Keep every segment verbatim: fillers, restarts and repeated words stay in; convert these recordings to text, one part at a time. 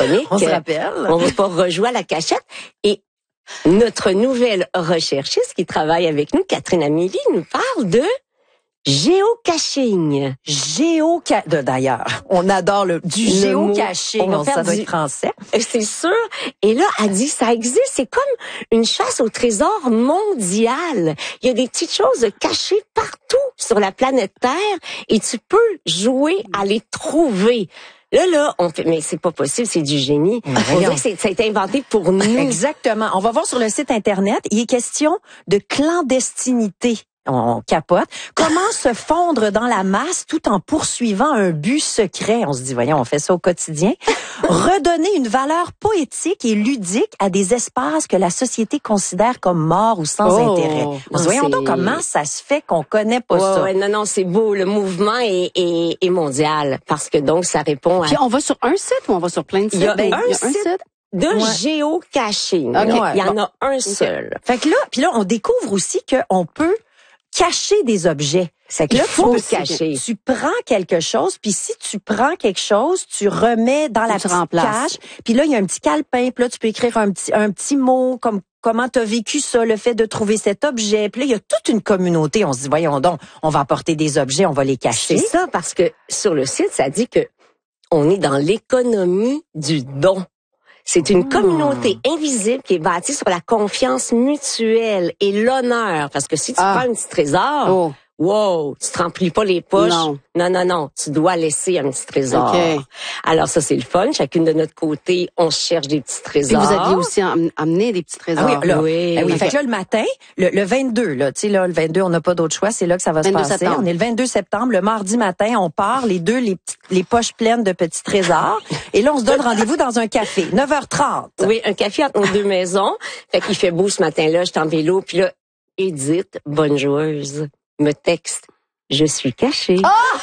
chronique. On se rappelle. On va pas rejouer à la cachette. Et notre nouvelle recherchiste qui travaille avec nous, Catherine Amélie, nous parle de géocaching. Géoca... D'ailleurs, on adore le du Le géocaching. mot. On va On faire ça doit du- être français. C'est sûr. Et là, elle dit, ça existe. C'est comme une chasse au trésor mondial. Il y a des petites choses cachées partout sur la planète Terre et tu peux jouer à les trouver. Là, là, on fait, mais c'est pas possible, c'est du génie. Mais On voyons. dirait que c'est, ça a été inventé pour nous. Exactement. On va voir sur le site Internet. Il est question de clandestinité. On capote. Comment se fondre dans la masse tout en poursuivant un but secret? On se dit, voyons, on fait ça au quotidien. Redonner une valeur poétique et ludique à des espaces que la société considère comme morts ou sans Oh, intérêt. On se dit, voyons c'est- donc comment ça se fait qu'on connaît pas Ouais, ça. ouais, non, non, c'est beau. Le mouvement est, est, est mondial parce que donc ça répond à Puis on va sur un site ou on va sur plein de sites? Il y a Ben, un site de Ouais. géocaching. Ok. Il y en a un seul. Fait que là, puis là, on découvre aussi qu'on peut cacher des objets. C'est que Il là, faut tu- cacher. Tu prends quelque chose, puis si tu prends quelque chose, tu remets dans la Tu petite remplaces. cache. Puis là, il y a un petit calepin, puis là, tu peux écrire un petit un petit mot comme comment tu as vécu ça, le fait de trouver cet objet. Puis là, il y a toute une communauté. On se dit, voyons donc, on va apporter des objets, on va les cacher. C'est ça parce que sur le site, ça dit que on est dans l'économie du don. C'est une communauté invisible qui est bâtie sur la confiance mutuelle et l'honneur. Parce que si tu Ah. prends un petit trésor, Oh. wow, tu te remplis pas les poches. Non. non, non, non, tu dois laisser un petit trésor. OK. Alors ça, c'est le fun. Chacune de notre côté, on cherche des petits Puis trésors. vous aviez aussi am- amené des petits Ah trésors. oui, là, Oui. eh oui. Ok. Fait que là, le matin, le, le vingt-deux, là, tu sais, là, le vingt-deux, on n'a pas d'autre choix, c'est là que ça va se vingt-deux passer. septembre. On est le vingt-deux septembre, le mardi matin, on part, les deux, les, petits- les poches pleines de petits trésors. Et là, on se donne rendez-vous dans un café, neuf heures trente. Oui, un café entre nos deux maisons. Fait qu'il fait beau ce matin-là, j'étais en vélo, puis là, Edith, bonne joueuse, me texte. Je suis cachée.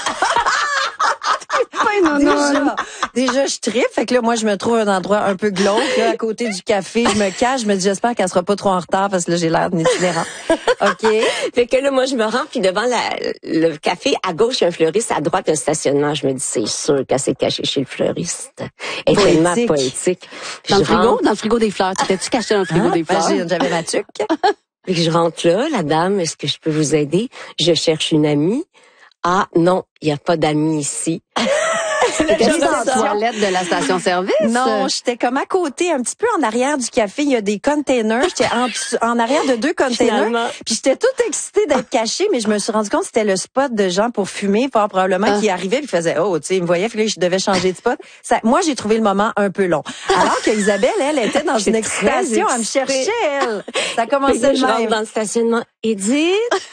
Déjà, déjà, je tripe. Fait que là, moi, je me trouve un endroit un peu glauque, là, à côté du café. Je me cache. Je me dis, j'espère qu'elle sera pas trop en retard parce que là, j'ai l'air d'une itinérante. OK. Fait que là, moi, je me rends, puis devant la, le café, à gauche, il y a un fleuriste, à droite, un stationnement. Je me dis, c'est sûr qu'elle s'est cachée chez le fleuriste. Elle est Poétique. tellement poétique. Puis Dans le je frigo? rentre, Dans le frigo des fleurs. Tu t'es-tu caché dans le frigo Ah, des fleurs? ben, j'ai- j'avais ma tuque. puis je rentre là, la dame, est-ce que je peux vous aider? Je cherche une amie. Ah, non, il n'y a pas d'amis ici. T'étais Je dans la ressors. toilette de la station-service? Non, j'étais comme à côté, un petit peu en arrière du café. Il y a des containers. J'étais en, dessous- en arrière de deux containers. Finalement. Puis j'étais toute excitée d'être cachée, mais je me suis rendu compte que c'était le spot de gens pour fumer, fort probablement, Ah. qui arrivaient puis faisaient, oh, tu sais, ils me voyaient, puis là, je devais changer de spot. Ça, moi, j'ai trouvé le moment un peu long. Alors que Isabelle, elle, était dans J'étais une excitation. très Elle me excitée. cherchait, elle. Ça Puis commençait là, de je rentre même. dans le stationnement. Edith?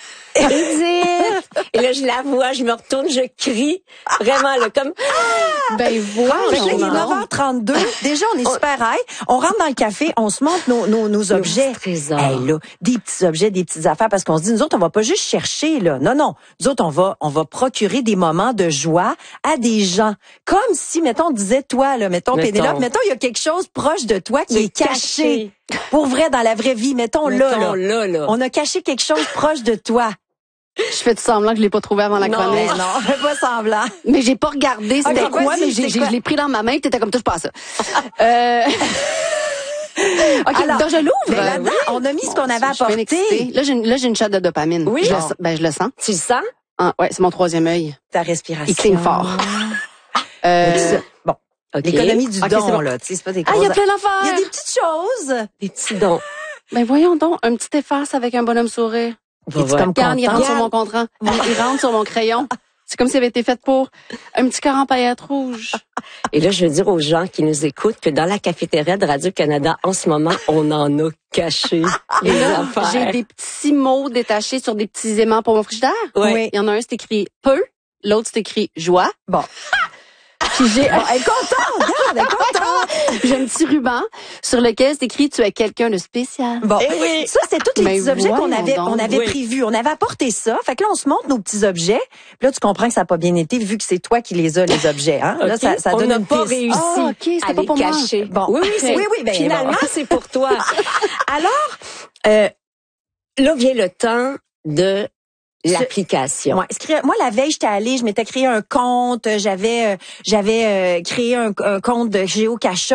Edith! Et là, je la vois, je me retourne, je crie. Vraiment, là, comme... Ben Fait que là, il est voyons. neuf heures trente-deux. Déjà, on est super high. On rentre dans le café, on se montre nos, nos, nos objets. petits trésors. Hey, là, des petits objets, des petites affaires, parce qu'on se dit, nous autres, on va pas juste chercher, là. Non, non. Nous autres, on va, on va procurer des moments de joie à des gens. Comme si, mettons, on disait, toi, là, mettons, Mettons. Pénélope, mettons, il y a quelque chose proche de toi qui De est caché. Pour vrai, dans la vraie vie, mettons, là, Mettons, là. là, là. On a caché quelque chose proche de toi. Je fais semblant que je l'ai pas trouvé avant la Non. chronique. Mais non, fais pas semblant. Mais j'ai pas regardé c'était Ok, quoi, vas-y, mais j'ai, c'est j'ai- quoi? je l'ai pris dans ma main, t'étais comme touche pas à ça. euh... OK, Alors, donc je l'ouvre. Mais là-dedans, on a mis ce qu'on avait Je suis bien excitée. apporté. Là, j'ai une, là, j'ai une shot de dopamine. Oui. Je le, Bon. sens- ben, je le sens. Tu le sens? Ah, ouais, c'est mon troisième œil. Ta respiration. Il cligne fort. Euh... Bon. OK. L'économie du Ok, don, c'est bon. là. Tu sais, c'est pas des Ah, il y a grosses- plein d'affaires. Il y a des petites choses. Des petits dons. Ben, voyons donc, un petit efface avec un bonhomme sourire. Va Es-tu voir. comme Regarde, il rentre content? sur mon contrat. Il rentre sur mon crayon. C'est comme s'il avait été fait pour un petit cœur en paillettes rouges. Et là, je veux dire aux gens qui nous écoutent que dans la cafétéria de Radio-Canada, en ce moment, on en a caché Et les là, affaires. j'ai des petits mots détachés sur des petits aimants pour mon frigidaire. Ouais. Oui. Il y en a un, c'est écrit peu. L'autre, c'est écrit joie. Bon. Puis j'ai Bon, elle est contente, regarde, elle est contente. j'ai un petit ruban sur lequel c'est écrit tu es quelqu'un de spécial. Bon, Eh oui. ça, c'est tous les Mais petits objets qu'on voyons avait, donc. on avait Oui. prévus. On avait apporté ça. Fait que là, on se montre nos petits objets. Puis là, tu comprends que ça n'a pas bien été vu que c'est toi qui les as, les objets. Hein? Là, OK? ça, ça on donne n'a une pas piste. réussi Ah, OK, c'était à pas les pour moi. cacher. Bon. Oui, oui, c'est, Oui, oui, ben, finalement, bon. c'est pour toi. Alors, euh, là vient le temps de l'application. Ouais, écrire- moi, la veille, j'étais allée, je m'étais créé un compte, j'avais, euh, j'avais euh, créé un, un compte de géocachage.